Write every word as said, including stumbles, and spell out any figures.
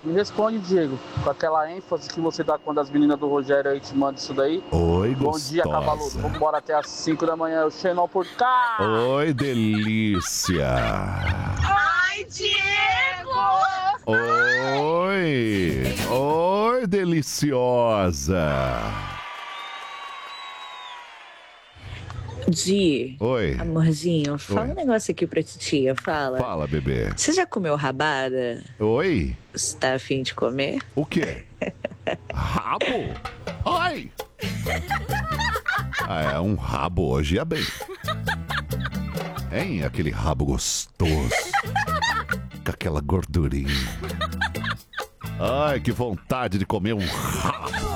Me responde, Diego, com aquela ênfase que você dá quando as meninas do Rogério aí te mandam isso daí. Oi, Bom gostosa. dia, Cavaludo. Vamos embora até às cinco da manhã. O Xenon por cá. Oi, delícia. Ai, Diego! Oi. Oi, deliciosa. Di, Oi. amorzinho, fala Oi. um negócio aqui pra titia, fala. Fala, bebê. Você já comeu rabada? Oi. Você tá afim de comer? O quê? Rabo? Ai. Ah, é um rabo hoje, é bem. Hein? Aquele rabo gostoso. Com aquela gordurinha. Ai, que vontade de comer um rabo.